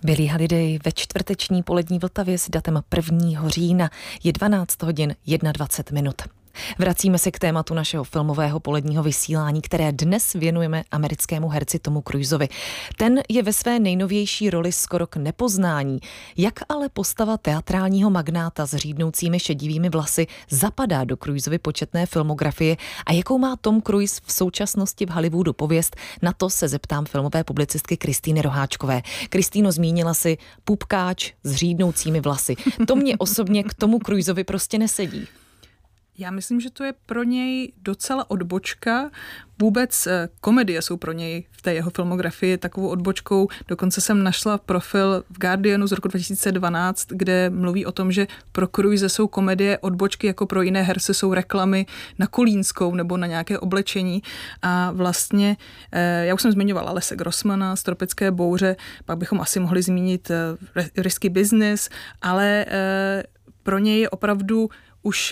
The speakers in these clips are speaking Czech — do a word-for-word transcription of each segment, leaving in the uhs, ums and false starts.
Billie Holiday ve čtvrteční polední Vltavě s datem prvního října je dvanáct hodin dvacet jedna minut. Vracíme se k tématu našeho filmového poledního vysílání, které dnes věnujeme americkému herci Tomu Cruisovi. Ten je ve své nejnovější roli skoro k nepoznání. Jak ale postava teatrálního magnáta s řídnoucími šedivými vlasy zapadá do Cruisovy početné filmografie a jakou má Tom Cruise v současnosti v Hollywoodu pověst, na to se zeptám filmové publicistky Kristýny Roháčkové. Kristýno, zmínila si pupkáč s řídnoucími vlasy. To mě osobně k Tomu Cruisovi prostě nesedí. Já myslím, že to je pro něj docela odbočka. Vůbec komedie jsou pro něj v té jeho filmografii takovou odbočkou. Dokonce jsem našla profil v Guardianu z roku dva tisíce dvanáct, kde mluví o tom, že pro Cruise jsou komedie odbočky, jako pro jiné herce jsou reklamy na kolínskou nebo na nějaké oblečení. A vlastně, já už jsem zmiňovala Lese Grossmana z Tropické bouře, pak bychom asi mohli zmínit Risky Business, ale pro něj je opravdu už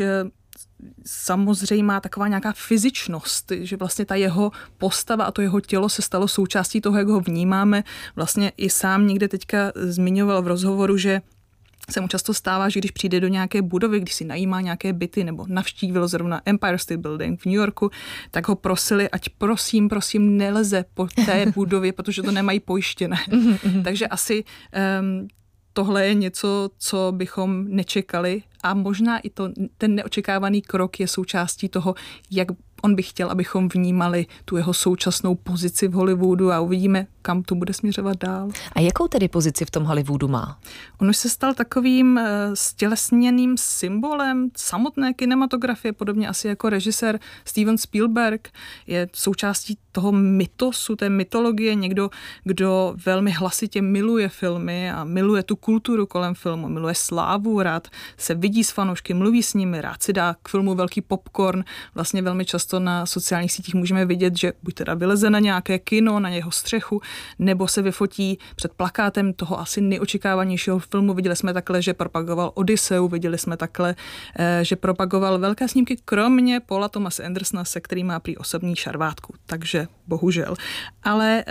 samozřejmá taková nějaká fyzičnost, že vlastně ta jeho postava a to jeho tělo se stalo součástí toho, jak ho vnímáme. Vlastně i sám někde teďka zmiňoval v rozhovoru, že se mu často stává, že když přijde do nějaké budovy, když si najímá nějaké byty nebo navštívil zrovna Empire State Building v New Yorku, tak ho prosili, ať prosím, prosím, neleze po té budově, protože to nemají pojištěné. Takže asi um, tohle je něco, co bychom nečekali a možná i to, ten neočekávaný krok je součástí toho, jak on by chtěl, abychom vnímali tu jeho současnou pozici v Hollywoodu a uvidíme, kam to bude směřovat dál. A jakou tedy pozici v tom Hollywoodu má? On už se stal takovým stělesněným symbolem samotné kinematografie, podobně asi jako režisér Steven Spielberg. Je součástí toho mytosu, té mytologie, někdo, kdo velmi hlasitě miluje filmy a miluje tu kulturu kolem filmu, miluje slávu, rád se vidí s fanoušky, mluví s nimi, rád si dá k filmu velký popcorn. Vlastně velmi často na sociálních sítích můžeme vidět, že buď teda vyleze na nějaké kino, na jeho střechu, nebo se vyfotí před plakátem toho asi nejočekávanějšího filmu. Viděli jsme takhle, že propagoval Odysseu, viděli jsme takhle, že propagoval velké snímky, kromě Paula Thomase Andersona, se kterým má prý osobní šarvátku. Takže bohužel. Ale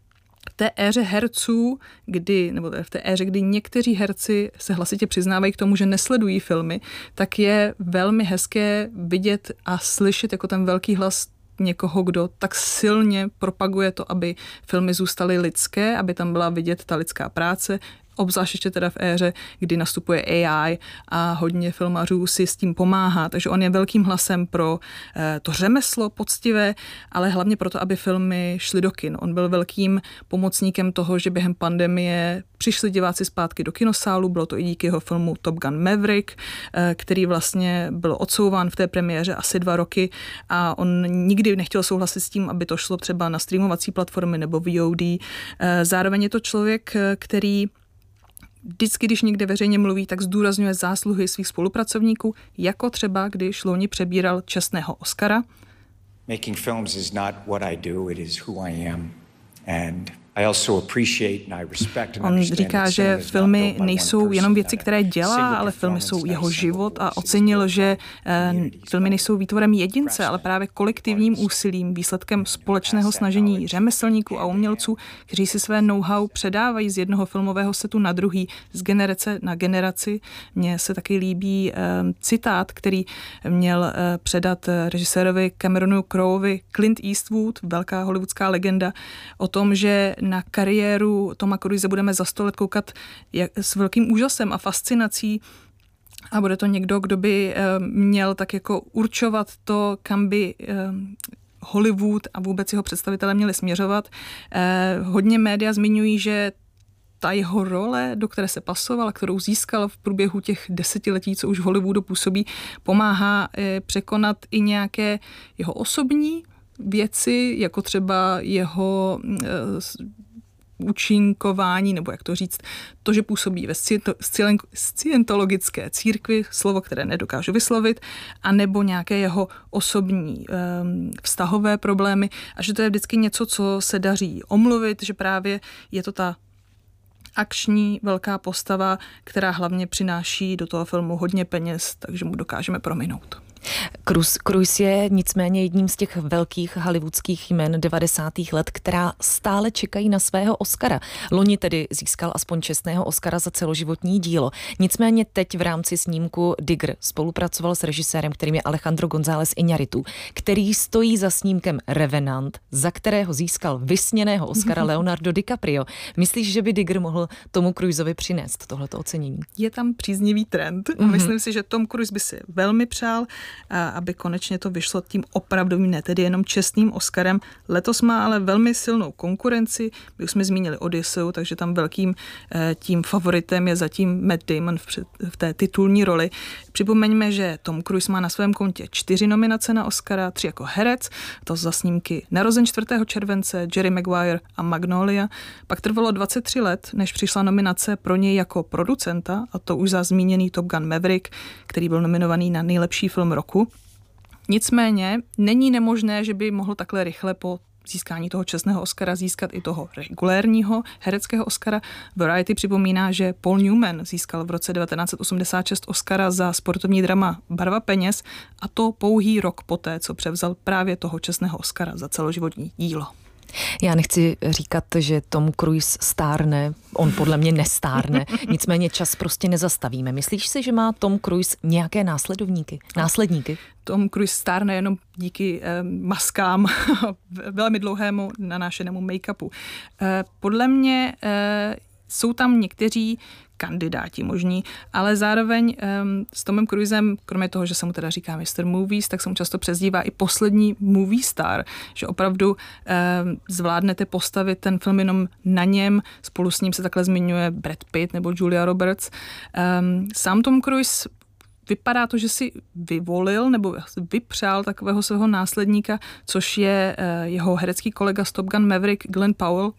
v té éře herců, kdy, nebo v té éře, kdy někteří herci se hlasitě přiznávají k tomu, že nesledují filmy, tak je velmi hezké vidět a slyšet jako ten velký hlas někoho, kdo tak silně propaguje to, aby filmy zůstaly lidské, aby tam byla vidět ta lidská práce, obzvlášť ještě teda v éře, kdy nastupuje A I a hodně filmařů si s tím pomáhá. Takže on je velkým hlasem pro eh, to řemeslo poctivé, ale hlavně proto, aby filmy šly do kin. On byl velkým pomocníkem toho, že během pandemie přišli diváci zpátky do kinosálu, bylo to i díky jeho filmu Top Gun Maverick, eh, který vlastně byl odsouván v té premiéře asi dva roky a on nikdy nechtěl souhlasit s tím, aby to šlo třeba na streamovací platformy nebo V O D. Eh, zároveň je to člověk, který vždycky, když někde veřejně mluví, tak zdůrazňuje zásluhy svých spolupracovníků, jako třeba, když loni přebíral čestného Oscara. Making films is not what I do, it is who I am. And I also appreciate and I respect and On říká, že filmy nejsou jenom věci, které dělá, ale filmy jsou jeho život a ocenil, že eh, filmy nejsou výtvorem jedince, ale právě kolektivním úsilím, výsledkem společného snažení řemeslníků a umělců, kteří si své know-how předávají z jednoho filmového setu na druhý, z generace na generaci. Mně se taky líbí eh, citát, který měl eh, předat režisérovi Cameronu Croweovi Clint Eastwood, velká hollywoodská legenda, o tom, že na kariéru Toma Cruise budeme za sto let koukat jak, s velkým úžasem a fascinací a bude to někdo, kdo by e, měl tak jako určovat to, kam by e, Hollywood a vůbec jeho představitelé měli směřovat. E, hodně média zmiňují, že ta jeho role, do které se pasoval, kterou získal v průběhu těch desetiletí, co už v Hollywoodu působí, pomáhá e, překonat i nějaké jeho osobní věci, jako třeba jeho e, účinkování, nebo jak to říct, to, že působí ve scientologické církvi, slovo, které nedokážu vyslovit, anebo nějaké jeho osobní e, vztahové problémy a že to je vždycky něco, co se daří omluvit, že právě je to ta akční velká postava, která hlavně přináší do toho filmu hodně peněz, takže mu dokážeme prominout. Cruise, Cruise je nicméně jedním z těch velkých hollywoodských jmen devadesátých let, která stále čekají na svého Oscara. Loni tedy získal aspoň čestného Oscara za celoživotní dílo. Nicméně teď v rámci snímku Digger spolupracoval s režisérem, kterým je Alejandro González Iñárritu, který stojí za snímkem Revenant, za kterého získal vysněného Oscara Leonardo DiCaprio. Myslíš, že by Digger mohl Tomu Cruiseovi přinést tohleto ocenění? Je tam příznivý trend. Mm-hmm. Myslím si, že Tom Cruise by si velmi přál, aby konečně to vyšlo tím opravdovým, ne tedy jenom čestným Oscarem. Letos má ale velmi silnou konkurenci. My už jsme zmínili Odysseu, takže tam velkým tím favoritem je zatím Matt Damon v, v té titulní roli. Připomeňme, že Tom Cruise má na svém kontě čtyři nominace na Oscara, tři jako herec, to za snímky Narozen čtvrtého července, Jerry Maguire a Magnolia. Pak trvalo dvacet tři let, než přišla nominace pro něj jako producenta, a to už za zmíněný Top Gun Maverick, který byl nominovaný na nejlepší film roku. Nicméně není nemožné, že by mohl takhle rychle po získání toho čestného Oscara získat i toho regulérního hereckého Oscara. Variety připomíná, že Paul Newman získal v roce devatenáct set osmdesát šest Oscara za sportovní drama Barva peněz, a to pouhý rok poté, co převzal právě toho čestného Oscara za celoživotní dílo. Já nechci říkat, že Tom Cruise stárne, on podle mě nestárne, nicméně čas prostě nezastavíme. Myslíš si, že má Tom Cruise nějaké následovníky, následníky? Tom Cruise stárne jenom díky eh, maskám, velmi dlouhému nanášenému make-upu. Eh, podle mě eh, jsou tam někteří kandidáti možní, ale zároveň um, s Tomem Cruisem, kromě toho, že se mu teda říká mister Movies, tak se mu často přezdívá i poslední movie star, že opravdu um, zvládnete postavit ten film jenom na něm, spolu s ním se takhle zmiňuje Brad Pitt nebo Julia Roberts. Um, sám Tom Cruise vypadá to, že si vyvolil nebo vypřál takového svého následníka, což je uh, jeho herecký kolega z Top Gun Maverick Glenn Powell,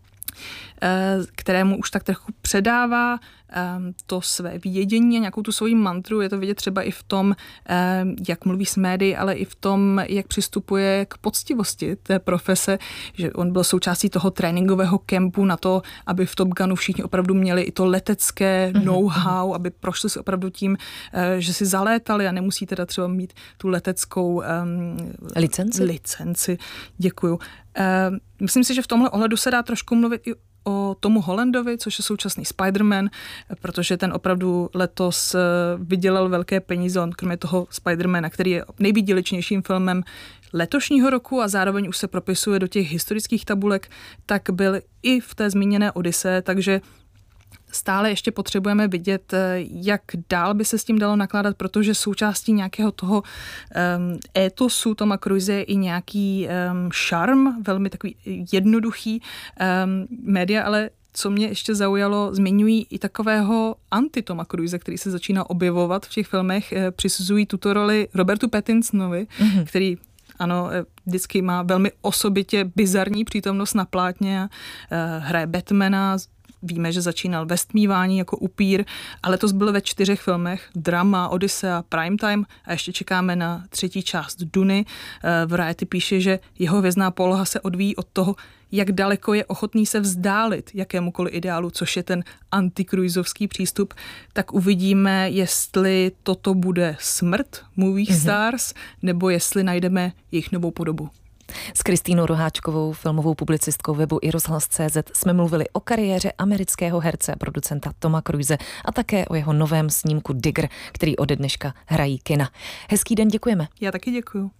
kterému už tak trochu předává um, to své vědění a nějakou tu svoji mantru. Je to vidět třeba i v tom, um, jak mluví s médií, ale i v tom, jak přistupuje k poctivosti té profese, že on byl součástí toho tréninkového kempu na to, aby v Top Gunu všichni opravdu měli i to letecké know-how, aby prošli si opravdu tím, uh, že si zalétali a nemusí teda třeba mít tu leteckou um, licenci. licenci. Děkuju. Uh, myslím si, že v tomhle ohledu se dá trošku mluvit i o Tomu Hollandovi, což je současný Spider-Man, protože ten opravdu letos vydělal velké peníze, on kromě toho Spider-Mana, který je nejvýdělečnějším filmem letošního roku a zároveň už se propisuje do těch historických tabulek, tak byl i v té zmíněné Odyssee, takže stále ještě potřebujeme vidět, jak dál by se s tím dalo nakládat, protože součástí nějakého toho um, étosu Toma Cruise je i nějaký um, šarm, velmi takový jednoduchý. Um, média ale, co mě ještě zaujalo, zmiňují i takového anti-Toma Cruise, který se začíná objevovat v těch filmech. Přisuzují tuto roli Robertu Pattinsonovi, mm-hmm. který ano, vždycky má velmi osobitě bizarní přítomnost na plátně a uh, hraje Batmana. Víme, že začínal ve Stmívání jako upír, ale letos byl ve čtyřech filmech: Drama, Odyssea, Primetime a ještě čekáme na třetí část Duny. Variety píše, že jeho hvězdná poloha se odvíjí od toho, jak daleko je ochotný se vzdálit jakémukoliv ideálu, což je ten anti-cruisovský přístup. Tak uvidíme, jestli toto bude smrt movie stars, mm-hmm. nebo jestli najdeme jejich novou podobu. S Kristýnou Roháčkovou, filmovou publicistkou webu i rozhlas tečka cé zet, jsme mluvili o kariéře amerického herce a producenta Toma Cruise a také o jeho novém snímku Digger, který ode dneška hrají kina. Hezký den, děkujeme. Já taky děkuju.